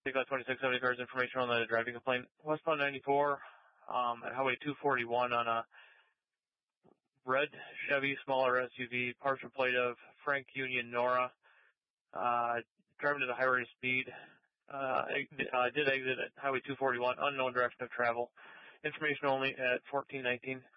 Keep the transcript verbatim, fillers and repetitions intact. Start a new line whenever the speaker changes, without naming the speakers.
Take out twenty-six seventy cars information on the driving complaint. Westbound ninety-four, um, at Highway two forty-one on a red Chevy smaller S U V, partial plate of Frank Union Nora, uh, driving at a high rate of speed, uh, uh, did exit at Highway two forty-one, unknown direction of travel. Information only at fourteen nineteen.